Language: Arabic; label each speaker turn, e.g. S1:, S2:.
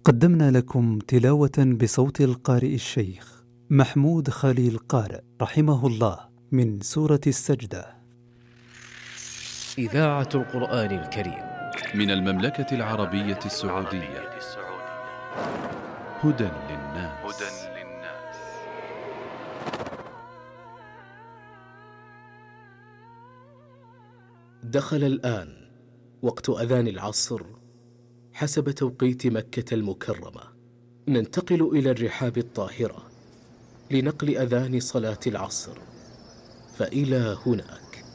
S1: قدمنا لكم تلاوة بصوت القارئ الشيخ محمود خليل قارئ رحمه الله من سورة السجدة.
S2: إذاعة القرآن الكريم
S3: من المملكة العربية السعودية. هدى للناس.
S2: دخل الآن وقت أذان العصر حسب توقيت مكة المكرمة. ننتقل إلى الرحاب الطاهرة لنقل أذان صلاة العصر، فإلى هناك.